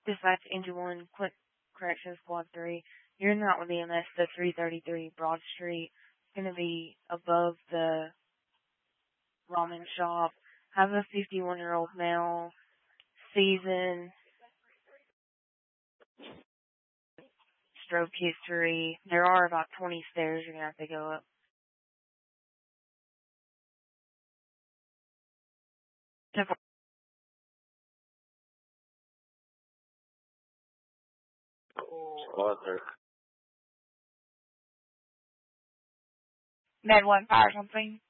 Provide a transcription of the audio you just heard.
Dispatch Engine 1, Clint Correction Squad 3. You're not with EMS, the 333 Broad Street. It's going to be above the ramen shop. Have a 51-year-old male, season, stroke history. There are about 20 stairs you're going to have to go up. Med 1 fire something.